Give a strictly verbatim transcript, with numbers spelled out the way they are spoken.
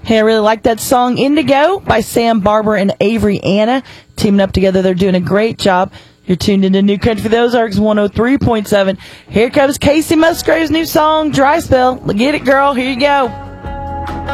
Hey, I really like that song Indigo by Sam Barber and Avery Anna. Teaming up together, they're doing a great job. You're tuned into New Country for the Ozarks one oh three point seven. Here comes Casey Musgrave's new song, Dry Spell. Get it, girl. Here you go.